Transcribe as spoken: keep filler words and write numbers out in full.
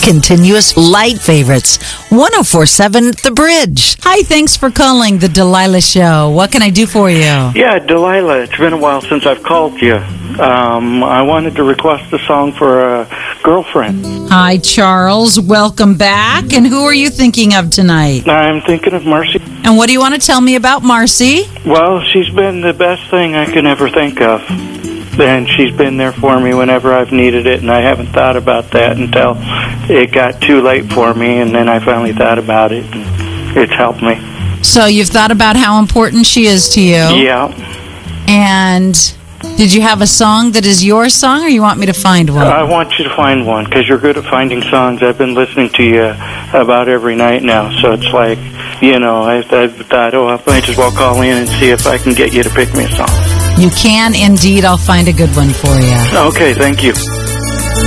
continuous light favorites. one oh four point seven The Bridge. Hi, thanks for calling the Delilah Show. What can I do for you? Yeah, Delilah, it's been a while since I've called you. Um, I wanted to request a song for a girlfriend. Hi, Charles. Welcome back. And who are you thinking of tonight? I'm thinking of Marcy. And what do you want to tell me about Marcy? Well, she's been the best thing I could ever think of. And she's been there for me whenever I've needed it, and I haven't thought about that until it got too late for me, and then I finally thought about it, and it's helped me. So you've thought about how important she is to you? Yeah. And did you have a song that is your song, or you want me to find one? I want you to find one, because you're good at finding songs. I've been listening to you about every night now, so it's like, you know, I, I thought, oh, I might as well call in and see if I can get you to pick me a song. You can indeed. I'll find a good one for you. Okay, thank you.